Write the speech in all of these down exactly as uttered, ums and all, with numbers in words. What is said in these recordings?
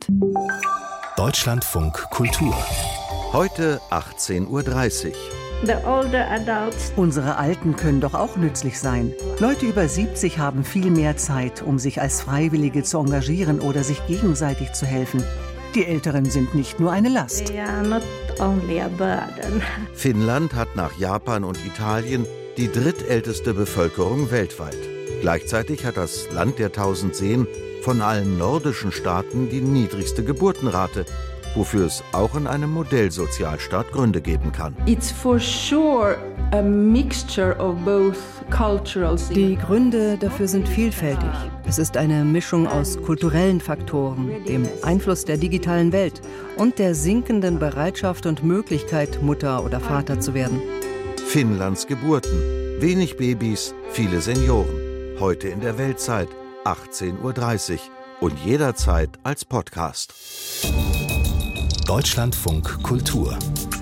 Deutschlandfunk Kultur. Heute achtzehn Uhr dreißig. Unsere Alten können doch auch nützlich sein. Leute über siebzig haben viel mehr Zeit, um sich als Freiwillige zu engagieren oder sich gegenseitig zu helfen. Die Älteren sind nicht nur eine Last. Finnland hat nach Japan und Italien die drittälteste Bevölkerung weltweit. Gleichzeitig hat das Land der tausend Seen von allen nordischen Staaten die niedrigste Geburtenrate, wofür es auch in einem Modellsozialstaat Gründe geben kann. It's for sure a mixture of both cultural things. Die Gründe dafür sind vielfältig. Es ist eine Mischung aus kulturellen Faktoren, dem Einfluss der digitalen Welt und der sinkenden Bereitschaft und Möglichkeit, Mutter oder Vater zu werden. Finnlands Geburten, wenig Babys, viele Senioren. Heute in der Weltzeit, achtzehn Uhr dreißig und jederzeit als Podcast. Deutschlandfunk Kultur.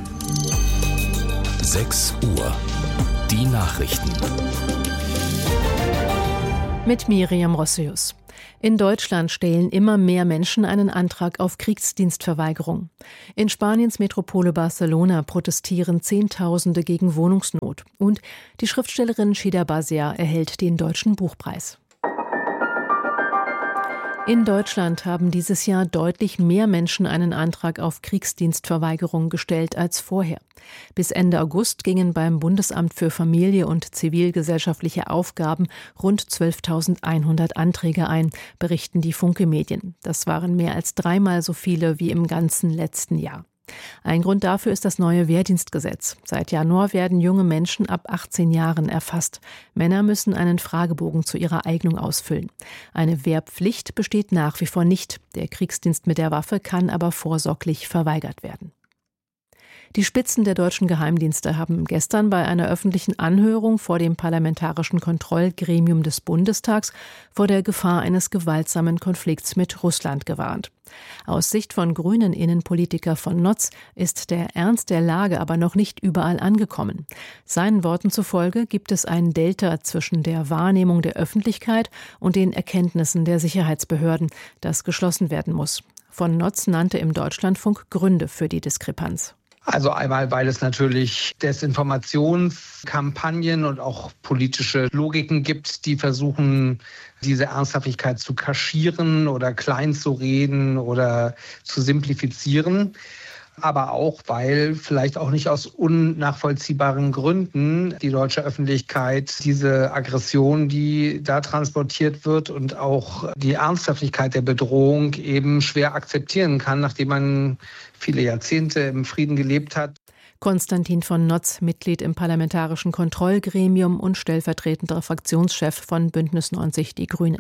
sechs Uhr. Die Nachrichten. Mit Miriam Rossius. In Deutschland stellen immer mehr Menschen einen Antrag auf Kriegsdienstverweigerung. In Spaniens Metropole Barcelona protestieren Zehntausende gegen Wohnungsnot. Und die Schriftstellerin Shida Basia erhält den Deutschen Buchpreis. In Deutschland haben dieses Jahr deutlich mehr Menschen einen Antrag auf Kriegsdienstverweigerung gestellt als vorher. Bis Ende August gingen beim Bundesamt für Familie und zivilgesellschaftliche Aufgaben rund zwölftausendeinhundert Anträge ein, berichten die Funke-Medien. Das waren mehr als dreimal so viele wie im ganzen letzten Jahr. Ein Grund dafür ist das neue Wehrdienstgesetz. Seit Januar werden junge Menschen ab achtzehn Jahren erfasst. Männer müssen einen Fragebogen zu ihrer Eignung ausfüllen. Eine Wehrpflicht besteht nach wie vor nicht. Der Kriegsdienst mit der Waffe kann aber vorsorglich verweigert werden. Die Spitzen der deutschen Geheimdienste haben gestern bei einer öffentlichen Anhörung vor dem Parlamentarischen Kontrollgremium des Bundestags vor der Gefahr eines gewaltsamen Konflikts mit Russland gewarnt. Aus Sicht von grünen Innenpolitiker von Notz ist der Ernst der Lage aber noch nicht überall angekommen. Seinen Worten zufolge gibt es ein Delta zwischen der Wahrnehmung der Öffentlichkeit und den Erkenntnissen der Sicherheitsbehörden, das geschlossen werden muss. Von Notz nannte im Deutschlandfunk Gründe für die Diskrepanz. Also einmal, weil es natürlich Desinformationskampagnen und auch politische Logiken gibt, die versuchen, diese Ernsthaftigkeit zu kaschieren oder klein zu reden oder zu simplifizieren. Aber auch, weil vielleicht auch nicht aus unnachvollziehbaren Gründen die deutsche Öffentlichkeit diese Aggression, die da transportiert wird und auch die Ernsthaftigkeit der Bedrohung eben schwer akzeptieren kann, nachdem man viele Jahrzehnte im Frieden gelebt hat. Konstantin von Notz, Mitglied im Parlamentarischen Kontrollgremium und stellvertretender Fraktionschef von Bündnis neunzig Die Grünen.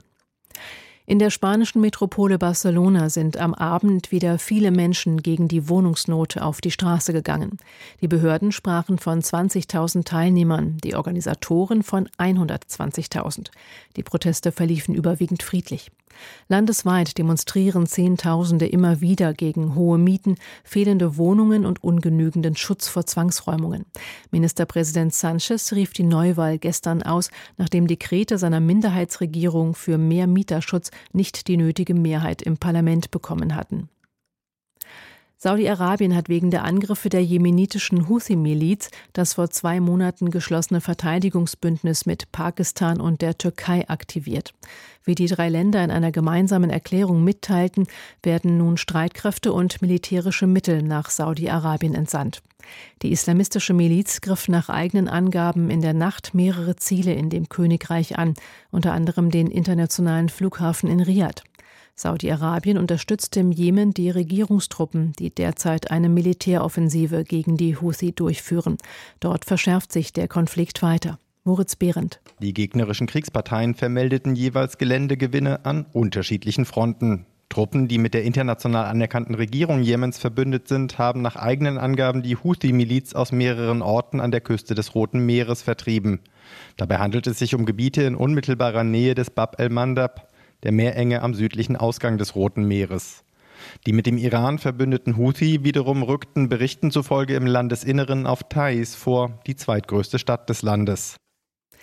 In der spanischen Metropole Barcelona sind am Abend wieder viele Menschen gegen die Wohnungsnot auf die Straße gegangen. Die Behörden sprachen von zwanzigtausend Teilnehmern, die Organisatoren von hundertzwanzigtausend. Die Proteste verliefen überwiegend friedlich. Landesweit demonstrieren Zehntausende immer wieder gegen hohe Mieten, fehlende Wohnungen und ungenügenden Schutz vor Zwangsräumungen. Ministerpräsident Sánchez rief die Neuwahl gestern aus, nachdem Dekrete seiner Minderheitsregierung für mehr Mieterschutz nicht die nötige Mehrheit im Parlament bekommen hatten. Saudi-Arabien hat wegen der Angriffe der jemenitischen Houthi-Miliz das vor zwei Monaten geschlossene Verteidigungsbündnis mit Pakistan und der Türkei aktiviert. Wie die drei Länder in einer gemeinsamen Erklärung mitteilten, werden nun Streitkräfte und militärische Mittel nach Saudi-Arabien entsandt. Die islamistische Miliz griff nach eigenen Angaben in der Nacht mehrere Ziele in dem Königreich an, unter anderem den internationalen Flughafen in Riad. Saudi-Arabien unterstützt im Jemen die Regierungstruppen, die derzeit eine Militäroffensive gegen die Houthi durchführen. Dort verschärft sich der Konflikt weiter. Moritz Behrendt. Die gegnerischen Kriegsparteien vermeldeten jeweils Geländegewinne an unterschiedlichen Fronten. Truppen, die mit der international anerkannten Regierung Jemens verbündet sind, haben nach eigenen Angaben die Houthi-Miliz aus mehreren Orten an der Küste des Roten Meeres vertrieben. Dabei handelt es sich um Gebiete in unmittelbarer Nähe des Bab el-Mandab, der Meerenge am südlichen Ausgang des Roten Meeres. Die mit dem Iran verbündeten Houthi wiederum rückten Berichten zufolge im Landesinneren auf Taiz vor, die zweitgrößte Stadt des Landes.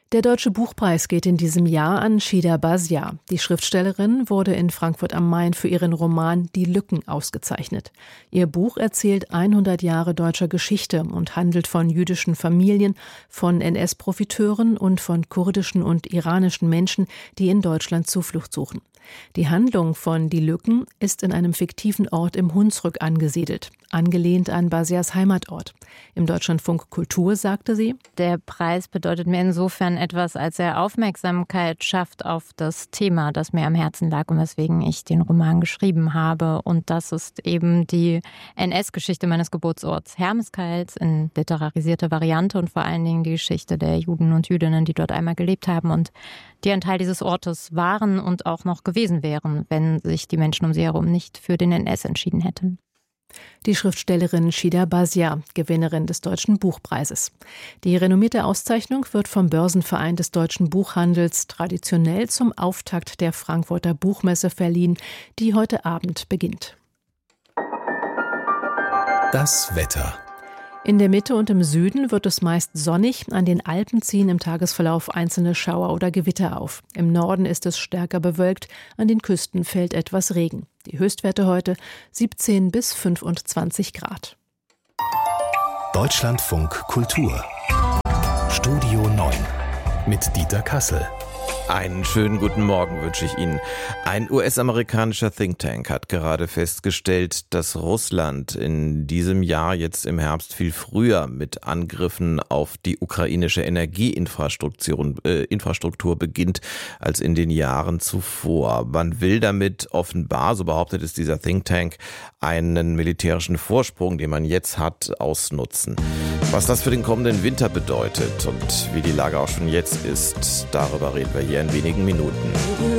Der Deutsche Buchpreis geht in diesem Jahr an Shida Basia. Die Schriftstellerin wurde in Frankfurt am Main für ihren Roman Die Lücken ausgezeichnet. Ihr Buch erzählt hundert Jahre deutscher Geschichte und handelt von jüdischen Familien, von N S-Profiteuren und von kurdischen und iranischen Menschen, die in Deutschland Zuflucht suchen. Die Handlung von Die Lücken ist in einem fiktiven Ort im Hunsrück angesiedelt, angelehnt an Basias Heimatort. Im Deutschlandfunk Kultur sagte sie: Der Preis bedeutet mir insofern etwas, als er Aufmerksamkeit schafft auf das Thema, das mir am Herzen lag und weswegen ich den Roman geschrieben habe. Und das ist eben die N S-Geschichte meines Geburtsorts Hermeskeils in literarisierter Variante und vor allen Dingen die Geschichte der Juden und Jüdinnen, die dort einmal gelebt haben und die ein Teil dieses Ortes waren und auch noch gewesen wären, wenn sich die Menschen um sie herum nicht für den N S entschieden hätten. Die Schriftstellerin Shida Basia, Gewinnerin des Deutschen Buchpreises. Die renommierte Auszeichnung wird vom Börsenverein des deutschen Buchhandels traditionell zum Auftakt der Frankfurter Buchmesse verliehen, die heute Abend beginnt. Das Wetter. In der Mitte und im Süden wird es meist sonnig, an den Alpen ziehen im Tagesverlauf einzelne Schauer oder Gewitter auf. Im Norden ist es stärker bewölkt, an den Küsten fällt etwas Regen. Die Höchstwerte heute siebzehn bis fünfundzwanzig Grad. Deutschlandfunk Kultur. Studio neun mit Dieter Kassel. Einen schönen guten Morgen wünsche ich Ihnen. Ein U S-amerikanischer Think Tank hat gerade festgestellt, dass Russland in diesem Jahr jetzt im Herbst viel früher mit Angriffen auf die ukrainische Energieinfrastruktur äh, Infrastruktur beginnt als in den Jahren zuvor. Man will damit offenbar, so behauptet es dieser Think Tank, einen militärischen Vorsprung, den man jetzt hat, ausnutzen. Was das für den kommenden Winter bedeutet und wie die Lage auch schon jetzt ist, darüber reden wir hier in wenigen Minuten.